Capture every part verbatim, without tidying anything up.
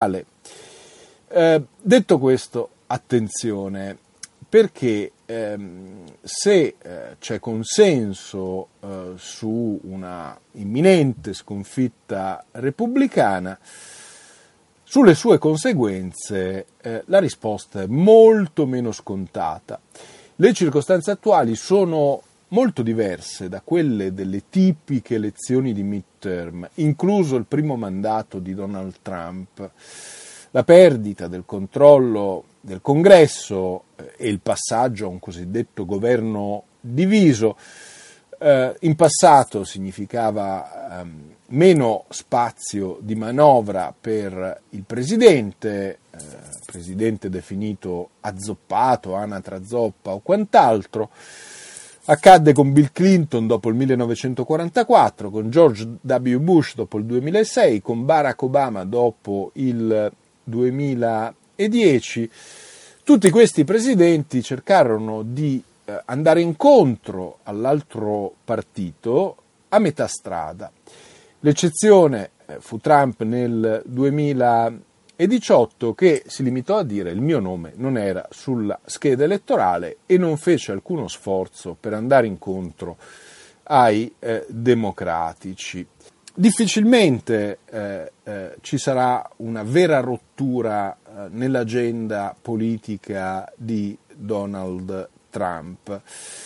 Eh, detto questo, attenzione, perché ehm, se eh, c'è consenso eh, su una imminente sconfitta repubblicana, sulle sue conseguenze eh, la risposta è molto meno scontata. Le circostanze attuali sono molto diverse da quelle delle tipiche elezioni di midterm, incluso il primo mandato di Donald Trump. La perdita del controllo del Congresso eh, e il passaggio a un cosiddetto governo diviso eh, in passato significava ehm, meno spazio di manovra per il presidente, eh, presidente definito azzoppato, anatra zoppa o quant'altro. Accadde con Bill Clinton dopo il millenovecentoquarantaquattro, con George W. Bush dopo il duemilasei, con Barack Obama dopo il duemiladieci. Tutti questi presidenti cercarono di eh, andare incontro all'altro partito a metà strada. L'eccezione eh, fu Trump nel duemiladiciotto, che si limitò a dire: il mio nome non era sulla scheda elettorale, e non fece alcuno sforzo per andare incontro ai eh, democratici. Difficilmente eh, eh, ci sarà una vera rottura eh, nell'agenda politica di Donald Trump.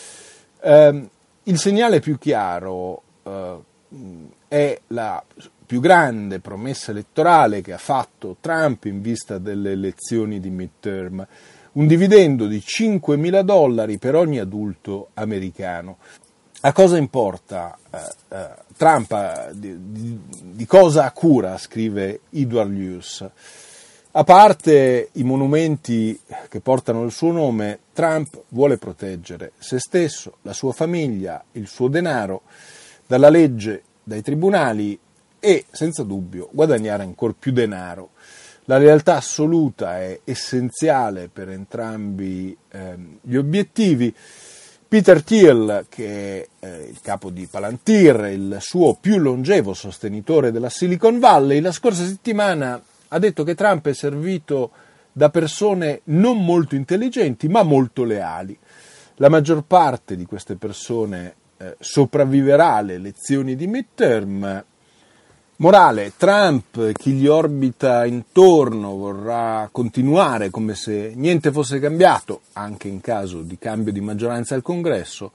Eh, il segnale più chiaro eh, è la più grande promessa elettorale che ha fatto Trump in vista delle elezioni di midterm: un dividendo di cinquemila dollari per ogni adulto americano. A cosa importa eh, eh, Trump, eh, di, di, di cosa ha cura, scrive Edward Luce. A parte i monumenti che portano il suo nome, Trump vuole proteggere se stesso, la sua famiglia, il suo denaro dalla legge, dai tribunali e, senza dubbio, guadagnare ancora più denaro. La lealtà assoluta è essenziale per entrambi eh, gli obiettivi. Peter Thiel, che è eh, il capo di Palantir, il suo più longevo sostenitore della Silicon Valley, la scorsa settimana ha detto che Trump è servito da persone non molto intelligenti ma molto leali. La maggior parte di queste persone eh, sopravviverà alle elezioni di midterm. Morale: Trump, chi gli orbita intorno, vorrà continuare come se niente fosse cambiato, anche in caso di cambio di maggioranza al Congresso.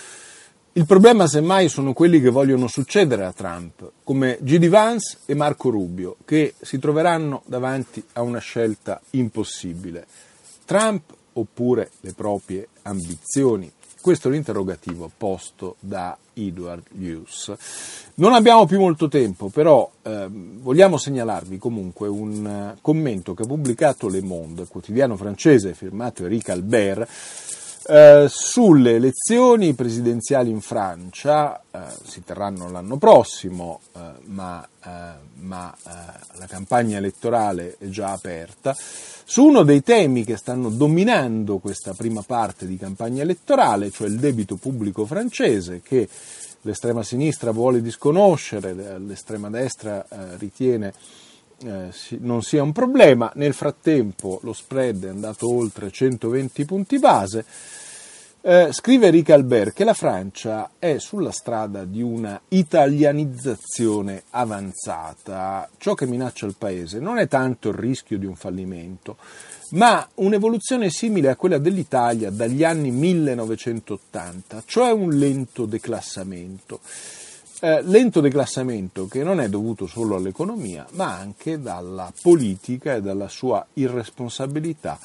Il problema, semmai, sono quelli che vogliono succedere a Trump, come J D Vance e Marco Rubio, che si troveranno davanti a una scelta impossibile. Trump oppure le proprie ambizioni? Questo è l'interrogativo posto da Edward Luce. Non abbiamo più molto tempo, però eh, vogliamo segnalarvi comunque un uh, commento che ha pubblicato Le Monde, il quotidiano francese firmato Eric Albert, eh, sulle elezioni presidenziali in Francia. Eh, si terranno l'anno prossimo, eh, ma, eh, ma eh, la campagna elettorale è già aperta. Su uno dei temi che stanno dominando questa prima parte di campagna elettorale, cioè il debito pubblico francese, che l'estrema sinistra vuole disconoscere, l'estrema destra eh, ritiene eh, si, non sia un problema. Nel frattempo lo spread è andato oltre centoventi punti base. Eh, scrive Eric Albert che la Francia è sulla strada di una italianizzazione avanzata. Ciò che minaccia il paese non è tanto il rischio di un fallimento, ma un'evoluzione simile a quella dell'Italia dagli anni millenovecentottanta, cioè un lento declassamento. Eh, lento declassamento che non è dovuto solo all'economia, ma anche dalla politica e dalla sua irresponsabilità,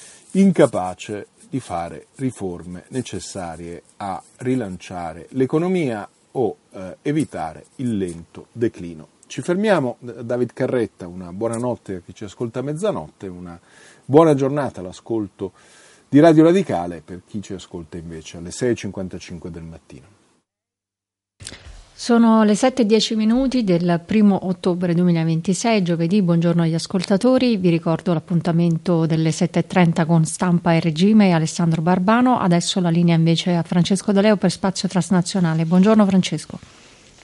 incapace di fare riforme necessarie a rilanciare l'economia o eh, evitare il lento declino. Ci fermiamo. David Carretta, una buona notte a chi ci ascolta a mezzanotte, una buona giornata all'ascolto di Radio Radicale per chi ci ascolta invece alle sei e cinquantacinque del mattino. Sono le sette e dieci minuti del primo ottobre duemilaventisei, giovedì. Buongiorno agli ascoltatori, vi ricordo l'appuntamento delle sette e trenta con Stampa e Regime e Alessandro Barbano. Adesso la linea invece a Francesco D'Aleo per Spazio Transnazionale. Buongiorno Francesco.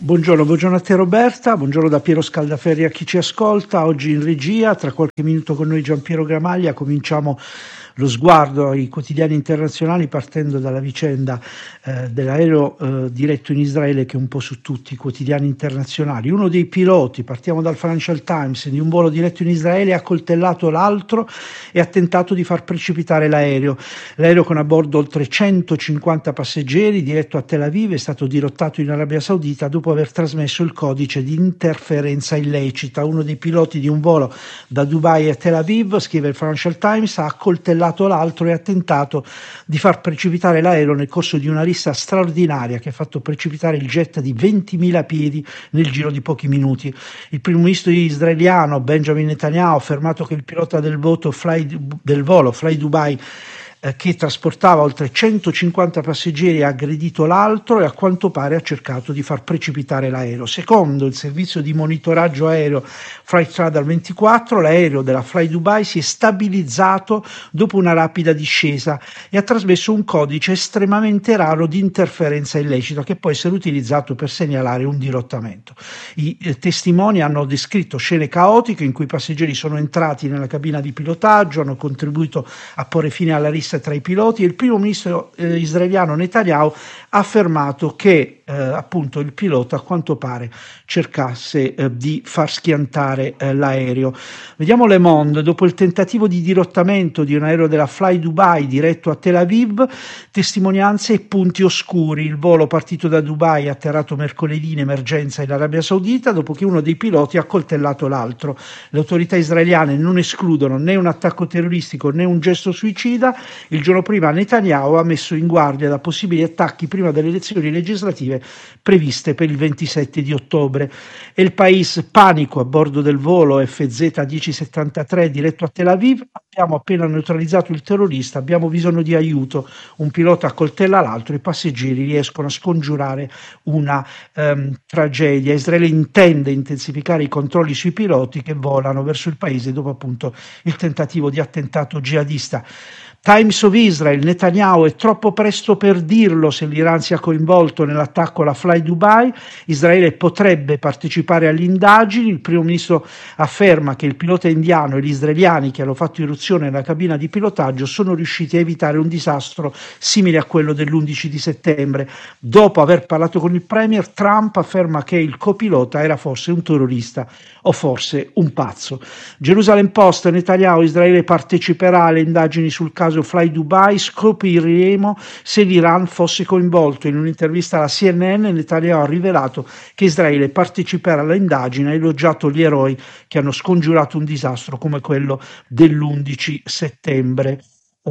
Buongiorno, buongiorno a te Roberta, buongiorno da Piero Scaldaferri a chi ci ascolta. Oggi in regia, tra qualche minuto con noi Giampiero Gramaglia, cominciamo lo sguardo ai quotidiani internazionali partendo dalla vicenda eh, dell'aereo eh, diretto in Israele, che è un po' su tutti i quotidiani internazionali. Uno dei piloti, partiamo dal Financial Times, di un volo diretto in Israele ha accoltellato l'altro e ha tentato di far precipitare l'aereo. L'aereo, con a bordo oltre centocinquanta passeggeri, diretto a Tel Aviv, è stato dirottato in Arabia Saudita dopo aver trasmesso il codice di interferenza illecita. Uno dei piloti di un volo da Dubai a Tel Aviv, scrive il Financial Times, ha accoltellato l'altro e ha tentato di far precipitare l'aereo nel corso di una rissa straordinaria che ha fatto precipitare il jet di ventimila piedi nel giro di pochi minuti. Il primo ministro israeliano Benjamin Netanyahu ha affermato che il pilota del, voto Fly, del volo Fly Dubai, che trasportava oltre centocinquanta passeggeri, ha aggredito l'altro e a quanto pare ha cercato di far precipitare l'aereo. Secondo il servizio di monitoraggio aereo Flight Radar ventiquattro, l'aereo della Fly Dubai si è stabilizzato dopo una rapida discesa e ha trasmesso un codice estremamente raro di interferenza illecita che può essere utilizzato per segnalare un dirottamento. I eh, testimoni hanno descritto scene caotiche in cui i passeggeri sono entrati nella cabina di pilotaggio, hanno contribuito a porre fine alla rissa tra i piloti, e il primo ministro eh, israeliano Netanyahu ha affermato che eh, appunto il pilota a quanto pare cercasse eh, di far schiantare eh, l'aereo. Vediamo Le Monde. Dopo il tentativo di dirottamento di un aereo della Fly Dubai diretto a Tel Aviv, testimonianze e punti oscuri. Il volo, partito da Dubai, è atterrato mercoledì in emergenza in Arabia Saudita dopo che uno dei piloti ha accoltellato l'altro. Le autorità israeliane non escludono né un attacco terroristico né un gesto suicida. Il giorno prima Netanyahu ha messo in guardia da possibili attacchi prima delle elezioni legislative previste per il ventisette di ottobre. E il País: panico a bordo del volo F Z millesettantatré diretto a Tel Aviv. Abbiamo appena neutralizzato il terrorista, abbiamo bisogno di aiuto. Un pilota accoltella l'altro, i passeggeri riescono a scongiurare una um, tragedia. Israele intende intensificare i controlli sui piloti che volano verso il paese dopo appunto il tentativo di attentato jihadista. Times of Israel: Netanyahu, è troppo presto per dirlo se l'Iran sia coinvolto nell'attacco alla Fly Dubai. Israele potrebbe partecipare alle indagini. Il primo ministro afferma che il pilota indiano e gli israeliani che hanno fatto irruzione nella cabina di pilotaggio sono riusciti a evitare un disastro simile a quello dell'undici di settembre. Dopo aver parlato con il premier, Trump afferma che il copilota era forse un terrorista o forse un pazzo. Jerusalem Post: Netanyahu, Israele parteciperà alle indagini sul caso Fly Dubai, scopriremo se l'Iran fosse coinvolto. In un'intervista alla C N N, Netanyahu ha rivelato che Israele parteciperà alle indagini, ha elogiato gli eroi che hanno scongiurato un disastro come quello dell'undici settembre.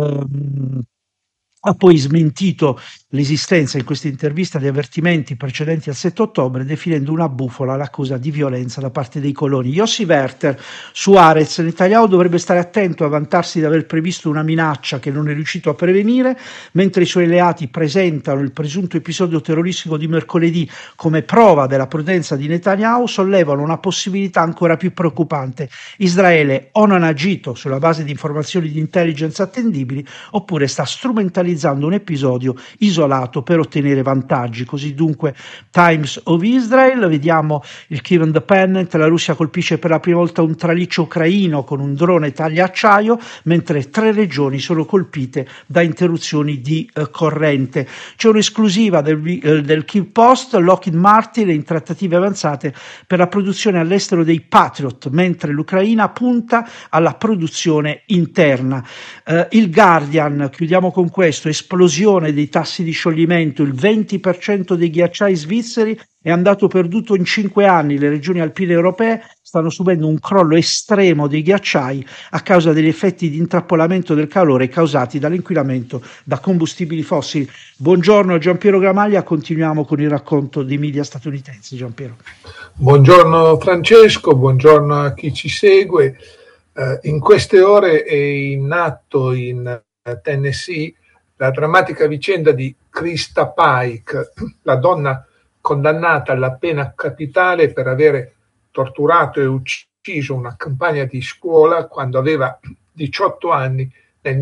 Um, ha poi smentito l'esistenza in questa intervista di avvertimenti precedenti al sette ottobre, definendo una bufala l'accusa di violenza da parte dei coloni. Yossi Werther su Haaretz: Netanyahu dovrebbe stare attento a vantarsi di aver previsto una minaccia che non è riuscito a prevenire, mentre i suoi alleati presentano il presunto episodio terroristico di mercoledì come prova della prudenza di Netanyahu, sollevano una possibilità ancora più preoccupante. Israele o non ha agito sulla base di informazioni di intelligence attendibili, oppure sta strumentalizzando un episodio isolato per ottenere vantaggi. Così dunque Times of Israel. Vediamo il Kiev Independent: la Russia colpisce per la prima volta un traliccio ucraino con un drone taglia acciaio, mentre tre regioni sono colpite da interruzioni di eh, corrente. C'è un'esclusiva del, eh, del Kiev Post: Lockheed Martin è in trattative avanzate per la produzione all'estero dei Patriot, mentre l'Ucraina punta alla produzione interna. Eh, il Guardian, chiudiamo con questo: esplosione dei tassi di scioglimento, il venti per cento dei ghiacciai svizzeri è andato perduto in cinque anni. Le regioni alpine europee stanno subendo un crollo estremo dei ghiacciai a causa degli effetti di intrappolamento del calore causati dall'inquinamento da combustibili fossili. Buongiorno Giampiero Gramaglia, continuiamo con il racconto dei media statunitensi. Giampiero. Buongiorno Francesco, buongiorno a chi ci segue. Uh, in queste ore è in atto in Tennessee la drammatica vicenda di Krista Pike, la donna condannata alla pena capitale per avere torturato e ucciso una compagna di scuola quando aveva diciotto anni nel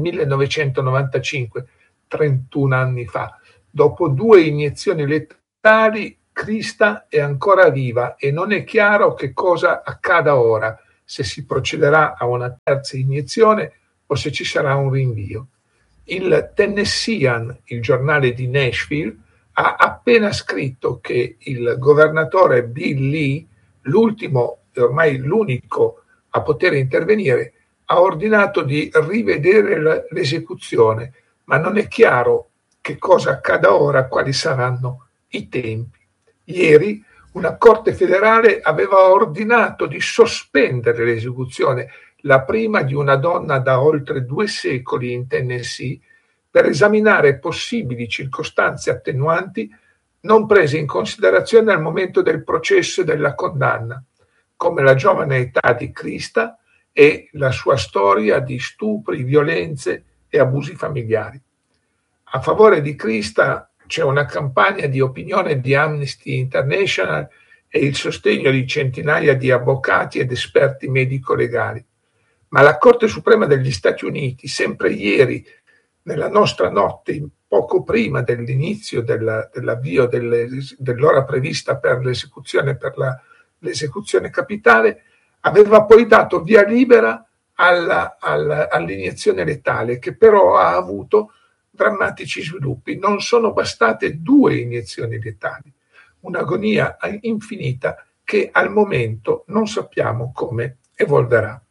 millenovecentonovantacinque, trentuno anni fa. Dopo due iniezioni letali, Crista è ancora viva e non è chiaro che cosa accada ora, se si procederà a una terza iniezione o se ci sarà un rinvio. Il Tennessean, il giornale di Nashville, ha appena scritto che il governatore Bill Lee, l'ultimo e ormai l'unico a poter intervenire, ha ordinato di rivedere l'esecuzione, ma non è chiaro che cosa accada ora, quali saranno i tempi. Ieri una Corte federale aveva ordinato di sospendere l'esecuzione, la prima di una donna da oltre due secoli in Tennessee, per esaminare possibili circostanze attenuanti non prese in considerazione al momento del processo e della condanna, come la giovane età di Crista e la sua storia di stupri, violenze e abusi familiari. A favore di Crista c'è una campagna di opinione di Amnesty International e il sostegno di centinaia di avvocati ed esperti medico-legali. Ma la Corte Suprema degli Stati Uniti, sempre ieri, nella nostra notte, poco prima dell'inizio della, dell'avvio delle, dell'ora prevista per l'esecuzione, per la, l'esecuzione capitale, aveva poi dato via libera alla, alla, all'iniezione letale, che però ha avuto drammatici sviluppi. Non sono bastate due iniezioni letali, un'agonia infinita che al momento non sappiamo come evolverà.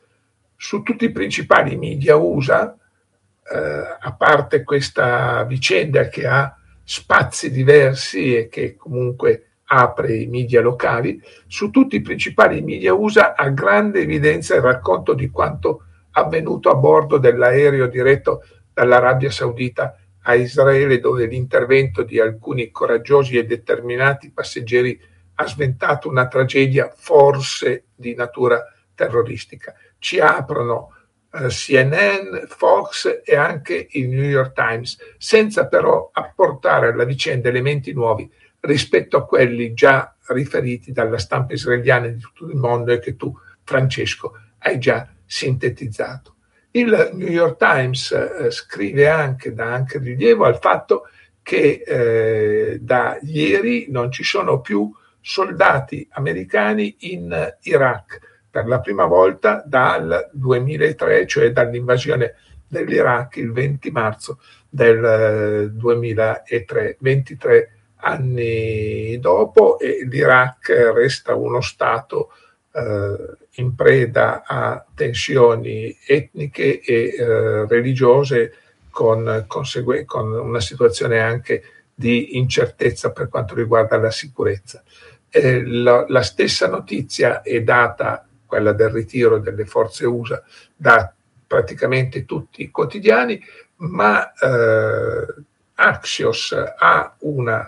Su tutti i principali media U S A, eh, a parte questa vicenda che ha spazi diversi e che comunque apre i media locali, su tutti i principali media U S A ha grande evidenza il racconto di quanto avvenuto a bordo dell'aereo diretto dall'Arabia Saudita a Israele, dove l'intervento di alcuni coraggiosi e determinati passeggeri ha sventato una tragedia forse di natura terroristica. Ci aprono eh, C N N, Fox e anche il New York Times, senza però apportare alla vicenda elementi nuovi rispetto a quelli già riferiti dalla stampa israeliana di tutto il mondo e che tu, Francesco, hai già sintetizzato. Il New York Times eh, scrive anche, dà anche rilievo al fatto che eh, da ieri non ci sono più soldati americani in Iraq, per la prima volta dal duemilatré, cioè dall'invasione dell'Iraq il venti marzo del duemilatré, ventitré anni dopo, e l'Iraq resta uno stato eh, in preda a tensioni etniche e eh, religiose, con, consegue- con una situazione anche di incertezza per quanto riguarda la sicurezza. Eh, la, la stessa notizia è data, quella del ritiro delle forze U S A, da praticamente tutti i quotidiani, ma eh, Axios ha una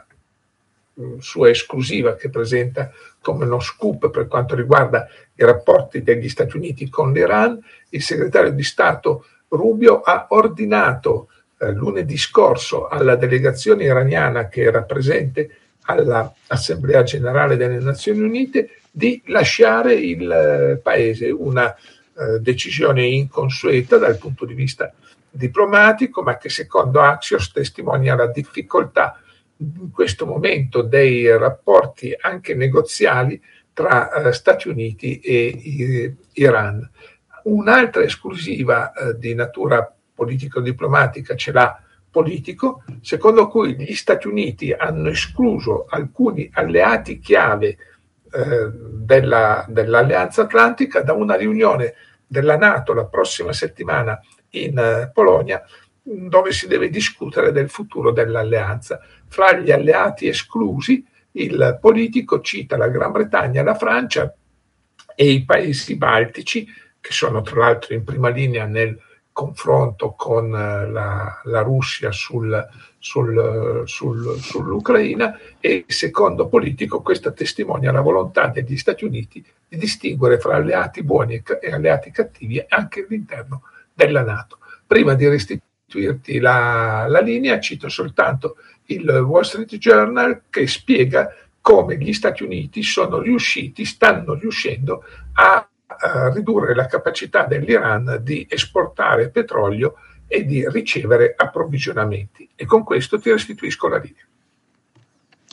sua esclusiva che presenta come uno scoop per quanto riguarda i rapporti degli Stati Uniti con l'Iran. Il segretario di Stato Rubio ha ordinato eh, lunedì scorso alla delegazione iraniana che era presente all'Assemblea Generale delle Nazioni Unite di lasciare il eh, paese, una eh, decisione inconsueta dal punto di vista diplomatico, ma che secondo Axios testimonia la difficoltà in questo momento dei rapporti anche negoziali tra eh, Stati Uniti e eh, Iran. Un'altra esclusiva eh, di natura politico-diplomatica ce l'ha Politico, secondo cui gli Stati Uniti hanno escluso alcuni alleati chiave eh, della, dell'Alleanza Atlantica da una riunione della NATO la prossima settimana in eh, Polonia, dove si deve discutere del futuro dell'alleanza. Fra gli alleati esclusi, il Politico cita la Gran Bretagna, la Francia e i paesi baltici, che sono tra l'altro in prima linea nel confronto con la, la Russia sul, sul, sul, sull'Ucraina, e secondo Politico questa testimonia la volontà degli Stati Uniti di distinguere fra alleati buoni e alleati cattivi anche all'interno della NATO. Prima di restituirti la, la linea, cito soltanto il Wall Street Journal, che spiega come gli Stati Uniti sono riusciti, stanno riuscendo a a ridurre la capacità dell'Iran di esportare petrolio e di ricevere approvvigionamenti. E con questo ti restituisco la linea.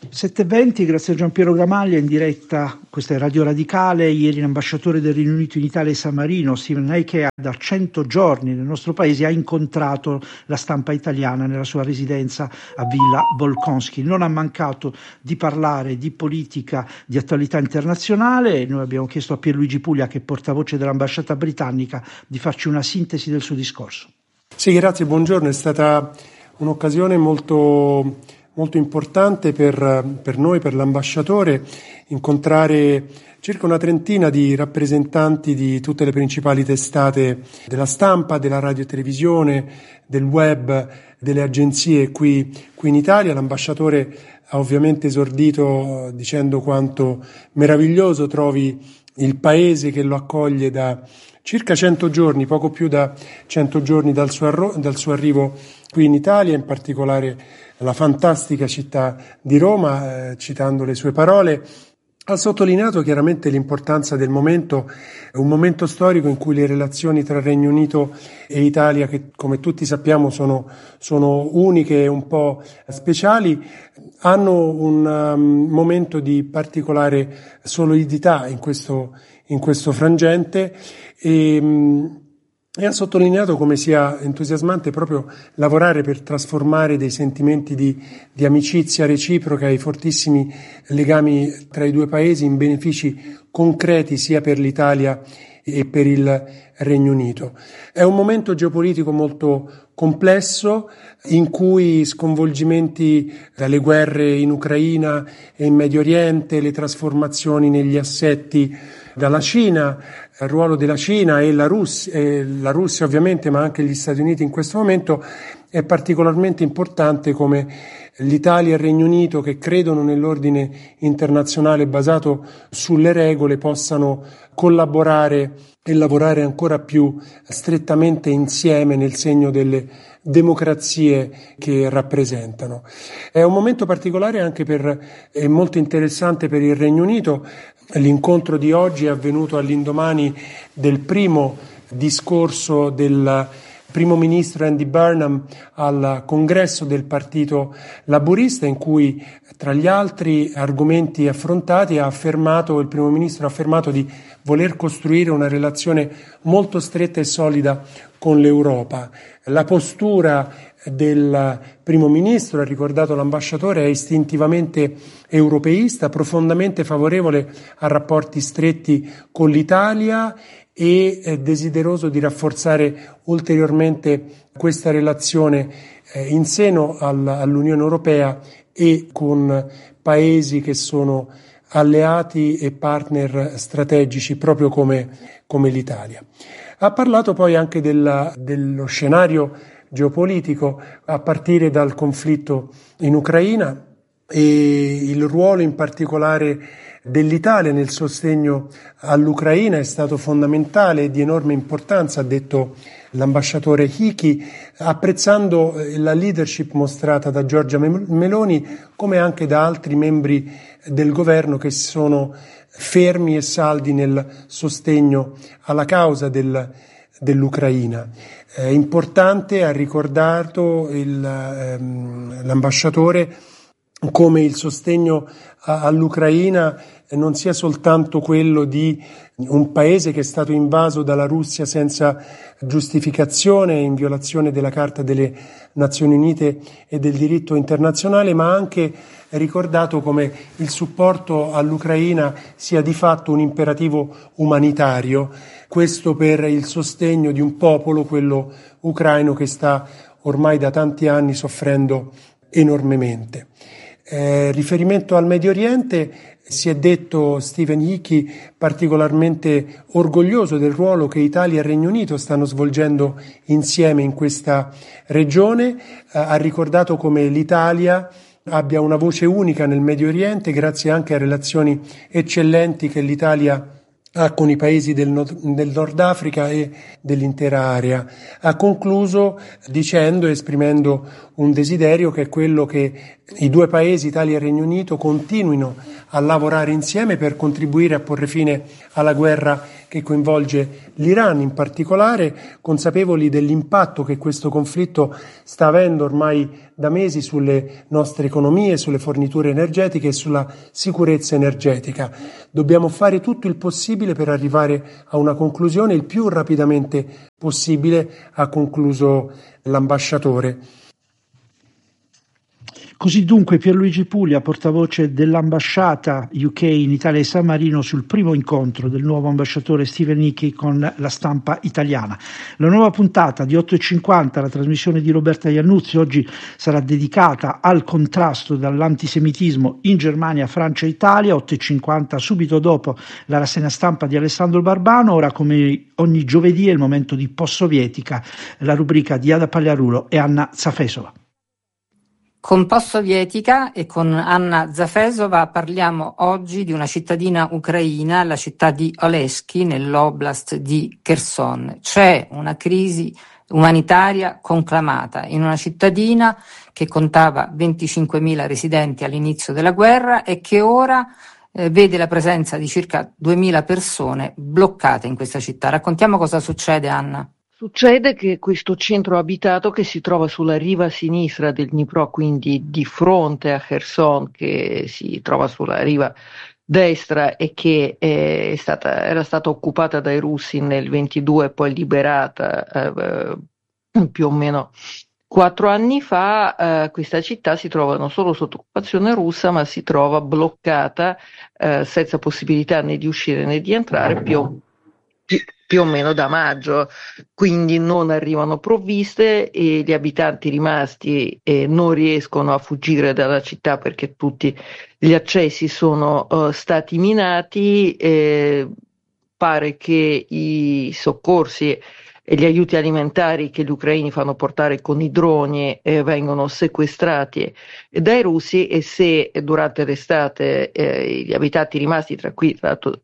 sette e venti, grazie a Giampiero Gramaglia in diretta, questa è Radio Radicale. Ieri l'ambasciatore del Regno Unito in Italia e San Marino, Stephen Heike, da cento giorni nel nostro paese ha incontrato la stampa italiana nella sua residenza a Villa Bolkonskij. Non ha mancato di parlare di politica, di attualità internazionale. Noi abbiamo chiesto a Pierluigi Puglia, che è portavoce dell'ambasciata britannica, di farci una sintesi del suo discorso. Sì, grazie, buongiorno. È stata un'occasione molto... molto importante per, per noi, per l'ambasciatore, incontrare circa una trentina di rappresentanti di tutte le principali testate della stampa, della radio e televisione, del web, delle agenzie qui, qui in Italia. L'ambasciatore ha ovviamente esordito dicendo quanto meraviglioso trovi il paese che lo accoglie da circa cento giorni, poco più da cento giorni dal suo, arro- dal suo arrivo qui in Italia, in particolare la fantastica città di Roma, eh, citando le sue parole. Ha sottolineato chiaramente l'importanza del momento, un momento storico in cui le relazioni tra Regno Unito e Italia, che come tutti sappiamo sono, sono uniche e un po' speciali, hanno un um, momento di particolare solidità in questo, in questo frangente e, um, e ha sottolineato come sia entusiasmante proprio lavorare per trasformare dei sentimenti di, di amicizia reciproca e i fortissimi legami tra i due paesi in benefici concreti sia per l'Italia e per il Regno Unito. È un momento geopolitico molto complesso in cui sconvolgimenti dalle guerre in Ucraina e in Medio Oriente, le trasformazioni negli assetti dalla Cina, il ruolo della Cina e la Russia, e la Russia ovviamente, ma anche gli Stati Uniti in questo momento, è particolarmente importante come l'Italia e il Regno Unito, che credono nell'ordine internazionale basato sulle regole, possano collaborare e lavorare ancora più strettamente insieme nel segno delle democrazie che rappresentano. È un momento particolare anche per, è molto interessante per il Regno Unito. L'incontro di oggi è avvenuto all'indomani del primo discorso del primo ministro Andy Burnham al congresso del Partito Laburista, in cui tra gli altri argomenti affrontati ha affermato, il primo ministro ha affermato di voler costruire una relazione molto stretta e solida con l'Europa. La postura del primo ministro, ha ricordato l'ambasciatore, è istintivamente europeista, profondamente favorevole a rapporti stretti con l'Italia e è desideroso di rafforzare ulteriormente questa relazione eh, in seno al, all'Unione Europea e con paesi che sono alleati e partner strategici proprio come, come l'Italia. Ha parlato poi anche della, dello scenario geopolitico a partire dal conflitto in Ucraina e il ruolo in particolare dell'Italia nel sostegno all'Ucraina è stato fondamentale e di enorme importanza, ha detto l'ambasciatore Heike, apprezzando la leadership mostrata da Giorgia Meloni come anche da altri membri del governo che sono fermi e saldi nel sostegno alla causa del, dell'Ucraina. È importante, ha ricordato il, ehm, l'ambasciatore, come il sostegno a, all'Ucraina non sia soltanto quello di un paese che è stato invaso dalla Russia senza giustificazione, in violazione della Carta delle Nazioni Unite e del diritto internazionale, ma anche ricordato come il supporto all'Ucraina sia di fatto un imperativo umanitario, questo per il sostegno di un popolo, quello ucraino, che sta ormai da tanti anni soffrendo enormemente. Eh, riferimento al Medio Oriente, si è detto Stephen Heike particolarmente orgoglioso del ruolo che Italia e Regno Unito stanno svolgendo insieme in questa regione, eh, ha ricordato come l'Italia abbia una voce unica nel Medio Oriente grazie anche a relazioni eccellenti che l'Italia ha con i paesi del Nord, del Nord Africa e dell'intera area. Ha concluso dicendo, esprimendo un desiderio che è quello che i due paesi, Italia e Regno Unito, continuino a lavorare insieme per contribuire a porre fine alla guerra che coinvolge l'Iran in particolare, consapevoli dell'impatto che questo conflitto sta avendo ormai da mesi sulle nostre economie, sulle forniture energetiche e sulla sicurezza energetica. Dobbiamo fare tutto il possibile per arrivare a una conclusione il più rapidamente possibile, ha concluso l'ambasciatore. Così dunque Pierluigi Puglia, portavoce dell'ambasciata U K in Italia e San Marino, sul primo incontro del nuovo ambasciatore Stephen Nicky con la stampa italiana. La nuova puntata di otto e cinquanta, la trasmissione di Roberta Iannuzzi, oggi sarà dedicata al contrasto dall'antisemitismo in Germania, Francia e Italia. Otto e cinquanta subito dopo la rassegna stampa di Alessandro Barbano. Ora, come ogni giovedì, è il momento di Post-Sovietica, la rubrica di Ada Pagliarulo e Anna Zafesova. Con Post-Sovietica e con Anna Zafesova parliamo oggi di una cittadina ucraina, la città di Oleshky, nell'oblast di Kherson. C'è una crisi umanitaria conclamata in una cittadina che contava venticinquemila residenti all'inizio della guerra e che ora eh, vede la presenza di circa duemila persone bloccate in questa città. Raccontiamo cosa succede, Anna. Succede che questo centro abitato, che si trova sulla riva sinistra del Dnipro, quindi di fronte a Kherson, che si trova sulla riva destra e che è stata, era stata occupata dai russi nel ventidue e poi liberata eh, più o meno quattro anni fa, eh, questa città si trova non solo sotto occupazione russa, ma si trova bloccata eh, senza possibilità né di uscire né di entrare più più o meno da maggio, quindi non arrivano provviste e gli abitanti rimasti eh, non riescono a fuggire dalla città perché tutti gli accessi sono uh, stati minati. Eh, pare che i soccorsi e gli aiuti alimentari che gli ucraini fanno portare con i droni eh, vengono sequestrati dai russi, e se durante l'estate eh, gli abitanti rimasti, tra cui tra l'altro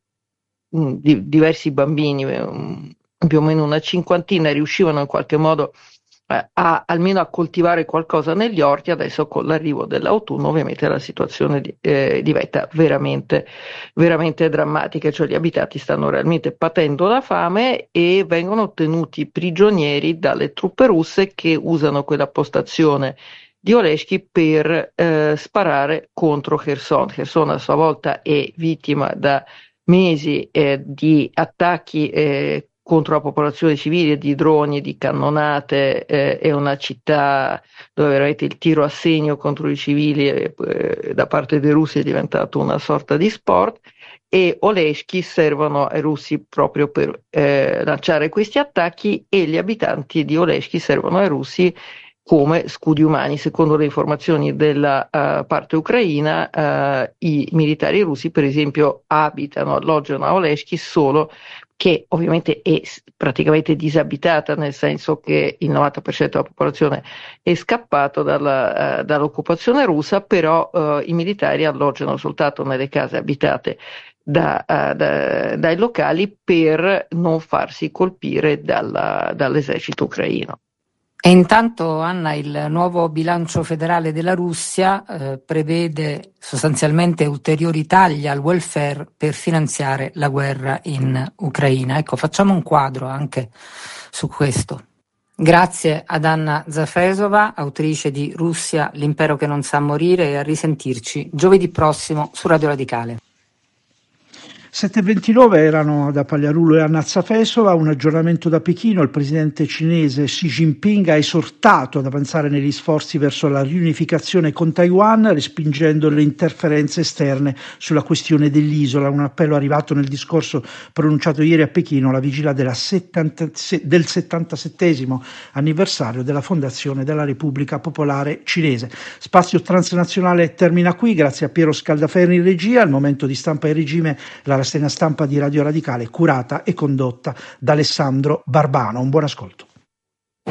Di, diversi bambini, um, più o meno una cinquantina, riuscivano in qualche modo eh, a almeno a coltivare qualcosa negli orti, adesso con l'arrivo dell'autunno ovviamente la situazione di, eh, diventa veramente, veramente drammatica, cioè gli abitanti stanno realmente patendo la fame e vengono tenuti prigionieri dalle truppe russe che usano quella postazione di Oleshky per eh, sparare contro Kherson. Kherson a sua volta è vittima da mesi eh, di attacchi eh, contro la popolazione civile, di droni, di cannonate, eh, è una città dove veramente il tiro a segno contro i civili eh, da parte dei russi è diventato una sorta di sport, e Oleshky servono ai russi proprio per eh, lanciare questi attacchi, e gli abitanti di Oleshky servono ai russi come scudi umani. Secondo le informazioni della uh, parte ucraina, uh, i militari russi per esempio abitano, alloggiano a Oleshky, solo che ovviamente è praticamente disabitata, nel senso che il novanta per cento della popolazione è scappato dalla, uh, dall'occupazione russa, però uh, i militari alloggiano soltanto nelle case abitate da, uh, da, dai locali per non farsi colpire dalla, dall'esercito ucraino. E intanto, Anna, il nuovo bilancio federale della Russia eh, prevede sostanzialmente ulteriori tagli al welfare per finanziare la guerra in Ucraina. Ecco, facciamo un quadro anche su questo. Grazie ad Anna Zafesova, autrice di Russia, l'impero che non sa morire, e a risentirci giovedì prossimo su Radio Radicale. sette e ventinove erano da Pagliarulo e Anna Zafesova. Un aggiornamento da Pechino: il presidente cinese Xi Jinping ha esortato ad avanzare negli sforzi verso la riunificazione con Taiwan, respingendo le interferenze esterne sulla questione dell'isola. Un appello arrivato nel discorso pronunciato ieri a Pechino alla vigilia della settanta, del settantasettesimo anniversario della fondazione della Repubblica Popolare Cinese. Spazio transnazionale termina qui, grazie a Piero Scaldaferri in regia. Al momento di Stampa e Regime, la rassegna stampa di Radio Radicale, curata e condotta da Alessandro Barbano. Un buon ascolto.